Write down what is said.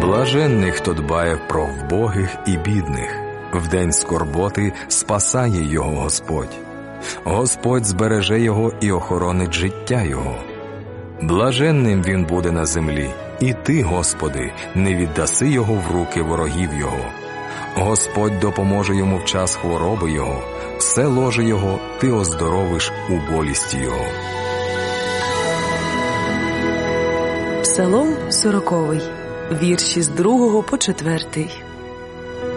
Блаженний, хто дбає про вбогих і бідних. В день скорботи спасає його Господь. Господь збереже його і охоронить життя його. Блаженним він буде на землі, і ти, Господи, не віддаси його в руки ворогів його. Господь допоможе йому в час хвороби його, все ложе його ти оздоровиш у болісті його. Псалом 40, вірші з 2 по 4.